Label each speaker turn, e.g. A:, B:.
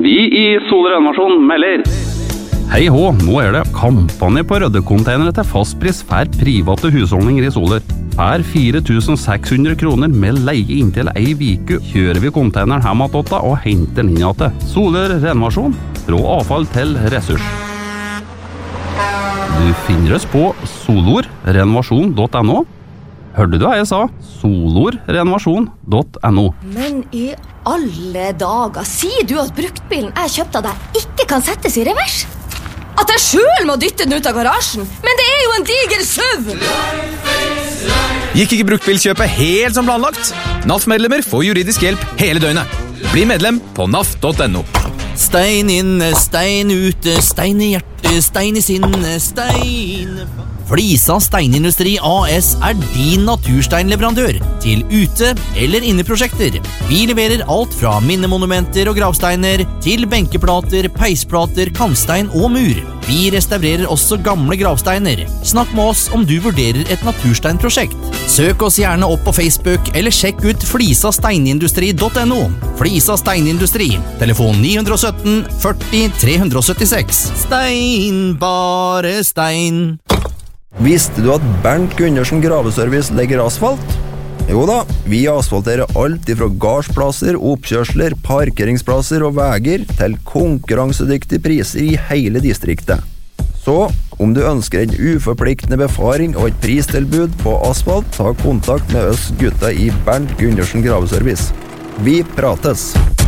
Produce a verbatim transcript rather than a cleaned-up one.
A: Vi i Solrenovasjon melder.
B: Hei hå, nå er det kampanje på røddekonteinere til fastpris for private husholdninger i Soler. Per fire tusen seks hundre kroner med leie inntil ei viku kjører vi konteineren hjemme til åtta og henter den inn igjen. Soler Renovasjon, fra avfall til ressurs. Du finner oss på solorrenovasjon punktum no. Hørte du hva jeg sa? solorrenovasjon punktum no.
C: Men i alle dager, sier du at bruktbilen jeg kjøpte av deg ikke kan settes i revers? At jeg selv må dytte den ut av garasjen? Men det er jo en diger SUV!
D: Gikk ikke bruktbilkjøpet helt som planlagt? N A F-medlemmer får juridisk hjelp hele døgnet. Bli medlem på N A F punktum no.
E: Stein inne, stein ute, stein i hjertet, stein i sinne, stein... Flisa Steinindustri A S er din natursteinleverandør til ute- eller inneprosjekter. Vi leverer alt fra minnemonumenter og gravsteiner til benkeplater, peisplater, kantstein og mur. Vi restaurerer også gamle gravsteiner. Snakk med oss om du vurderer et natursteinprosjekt. Søk oss gjerne opp på Facebook eller sjekk ut flisa steinindustri punktum no. Flisa Steinindustri, telefon ni ett syv førti tre syttiseks. Stein, bare stein.
F: Visste du at Bernt Gundersen Graveservice legger asfalt? Jo da, vi asfalterer alt ifra garsplasser, oppkjørsler, parkeringsplasser og veger til konkurransedyktige priser i hele distriktet. Så, om du ønsker en uforpliktende befaring og et pristilbud på asfalt, ta kontakt med oss gutta i Bernt Gundersen Graveservice. Vi prates!